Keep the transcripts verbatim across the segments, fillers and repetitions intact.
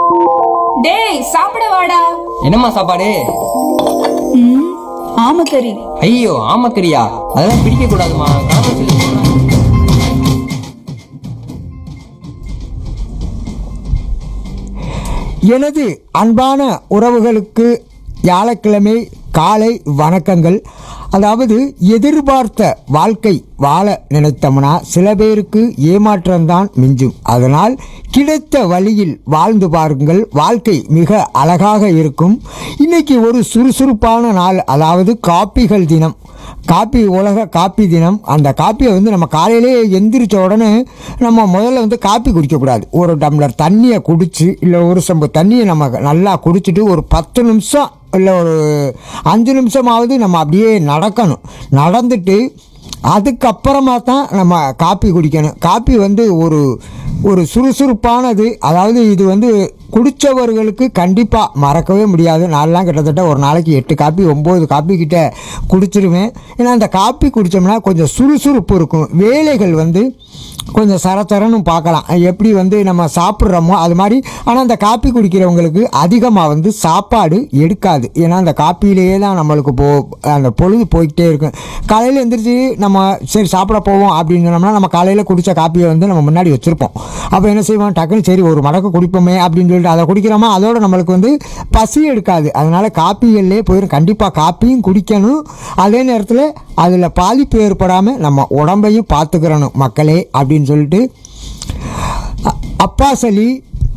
டேய் சாப்பிட வாடா. என்னம்மா சாப்பாடு? ம் ஆமக்கறி. ஐயோ ஆமக்கறியா? அதெல்லாம் பிடிக்க கூடாதுமா. கணவர் சொல்லி சொல்றாங்க. எனது அன்பான உறவுகளுக்கு வியாழக்கிழமை காலை வணக்கங்கள். அதாவது எதிர்பார்த்த வாழ்க்கை வாழ நினைத்தோம்னா சில பேருக்கு ஏமாற்றம்தான் மிஞ்சும். அதனால் கிடைத்த வழியில் வாழ்ந்து பாருங்கள், வாழ்க்கை மிக அழகாக இருக்கும். இன்னைக்கு ஒரு சுறுசுறுப்பான நாள், அதாவது காப்பிகள் தினம். காப்பி உலக காப்பி தினம். அந்த காப்பியை வந்து நம்ம காலையிலே எந்திரிச்ச உடனே நம்ம முதல்ல வந்து காப்பி குடிக்கக்கூடாது. ஒரு டம்ளர் தண்ணியை குடித்து இல்லை ஒரு சம்பு தண்ணியை நம்ம நல்லா குடிச்சிட்டு ஒரு பத்து நிமிஷம் இல்லை ஒரு அஞ்சு நிமிஷமாவது நம்ம அப்படியே நடக்கணும். நடந்துட்டு அதுக்கப்புறமா தான் நம்ம காப்பி குடிக்கணும். காப்பி வந்து ஒரு ஒரு சுறுசுறுப்பானது. அதாவது இது வந்து குடித்தவர்களுக்கு கண்டிப்பாக மறக்கவே முடியாது. நான்லாம் கிட்டத்தட்ட ஒரு நாளைக்கு எட்டு காப்பி ஒம்பது காப்பி கிட்ட குடிச்சிருவேன். ஏன்னா அந்த காப்பி குடித்தோம்னா கொஞ்சம் சுறுசுறுப்பு இருக்கும். வேலைகள் வந்து கொஞ்சம் சரச்சரன்னு பார்க்கலாம், எப்படி வந்து நம்ம சாப்பிட்றோமோ அது மாதிரி. ஆனால் அந்த காப்பி குடிக்கிறவங்களுக்கு அதிகமாக வந்து சாப்பாடு எடுக்காது. ஏன்னா அந்த காப்பியிலேயே தான் நம்மளுக்கு போ அந்த பொழுது போய்கிட்டே இருக்கும். காலையில் எழுந்திரிச்சு நம்ம சரி சாப்பிட போவோம் அப்படின்னு சொன்னோம்னா நம்ம காலையில் குடித்த காப்பியை வந்து நம்ம முன்னாடி வச்சுருப்போம். அப்போ என்ன செய்வோம், டக்குன்னு சரி ஒரு மடக்கு குடிப்போமே அப்படின்னு சொல்லிட்டு அதை குடிக்கிறோமா, அதோட நம்மளுக்கு வந்து பசி எடுக்காது. அதனால் காப்பிகள்லேயே போயிடும். கண்டிப்பாக காப்பியும் குடிக்கணும். அதே நேரத்தில் அதில் பாதிப்பு ஏற்படாமல் நம்ம உடம்பையும் பார்த்துக்கிறணும் மக்களே அப்படின்னு சொல்லிட்டு அப்பாஸ் அலி,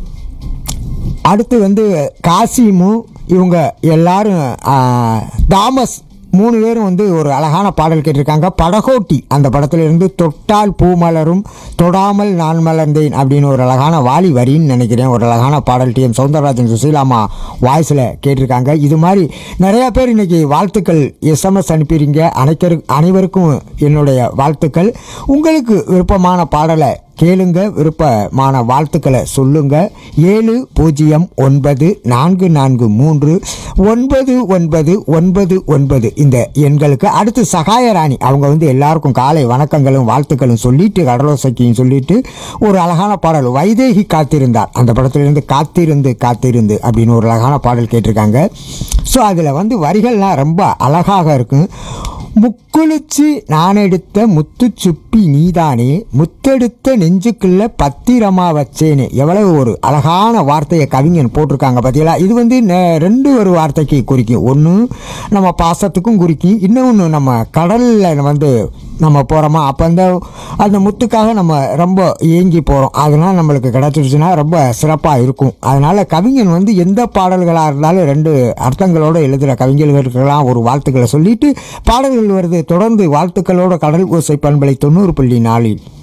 அடுத்து வந்து காசிமு, இவங்க எல்லாரும் தாமஸ் மூணு பேரும் வந்து ஒரு அழகான பாடல் கேட்டிருக்காங்க. படகோட்டி அந்த படத்துல இருந்து தொட்டால் பூ மலரும் தொடாமல் நான் மலர்ந்தேன் அப்படின்னு ஒரு அழகான வாலி வரின்னு நினைக்கிறேன். ஒரு அழகான பாடல் டி எம் சௌந்தரராஜன் சுசீலாமா வாய்ஸில் கேட்டிருக்காங்க. இது மாதிரி நிறையா பேர் இன்றைக்கி வாழ்த்துக்கள் எஸ்எம்எஸ் அனுப்பிடுங்க. அனைக்கரு அனைவருக்கும் என்னுடைய வாழ்த்துக்கள். உங்களுக்கு விருப்பமான பாடலை கேளுங்க, விருப்பமான வாழ்த்துக்களை சொல்லுங்க. ஏழு பூஜ்ஜியம் ஒன்பது நான்கு நான்கு மூன்று ஒன்பது ஒன்பது ஒன்பது ஒன்பது இந்த எண்களுக்கு. அடுத்து சகாயராணி, அவங்க வந்து எல்லாருக்கும் காலை வணக்கங்களும் வாழ்த்துக்களும் சொல்லிட்டு கடலோசைக்கையும் சொல்லிட்டு ஒரு அழகான பாடல் வைதேகி காத்திருந்தார் அந்த படத்திலிருந்து காத்திருந்து காத்திருந்து அப்படின்னு ஒரு அழகான பாடல் கேட்டிருக்காங்க. ஸோ அதில் வந்து வரிகள்லாம் ரொம்ப அழகாக இருக்கும். முக்குளிச்சு நான் எடுத்த முத்து சுப்பி நீதானே, முத்தெடுத்த நெஞ்சுக்குள்ள பத்திரமா வச்சேனே. எவ்வளவு ஒரு அழகான வார்த்தையை கவிஞன் போட்டிருக்காங்க பார்த்தீங்களா. இது வந்து ரெண்டு ஒரு வார்த்தைக்கு குறிக்கும். ஒன்று நம்ம பாசத்துக்கும் குறிக்கும், இன்னொன்று நம்ம கடலில் வந்து நம்ம போகிறோமா அப்போ அந்த அந்த முத்துக்காக நம்ம ரொம்ப ஏங்கி போகிறோம். அதனால் நம்மளுக்கு கிடச்சிருச்சுன்னா ரொம்ப சிறப்பாக இருக்கும். அதனால் கவிஞன் வந்து எந்த பாடல்களாக இருந்தாலும் ரெண்டு அர்த்தங்களோடு எழுதுகிற கவிஞர்களுக்கெல்லாம் ஒரு வாழ்த்துக்களை சொல்லிட்டு பாடல்கள் வருது. தொடர்ந்து வாழ்த்துக்களோட கடல் ஓசை பண்பலை தொண்ணூறு புள்ளி நாலில்